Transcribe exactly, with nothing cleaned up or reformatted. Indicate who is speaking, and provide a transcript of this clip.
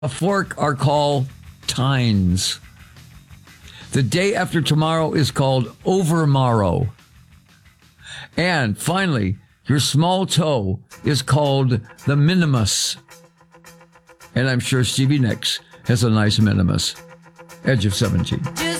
Speaker 1: a fork are called tines. The day after tomorrow is called overmorrow. And finally, your small toe is called the minimus. And I'm sure Stevie Nicks has a nice minimus. Edge of seventeen.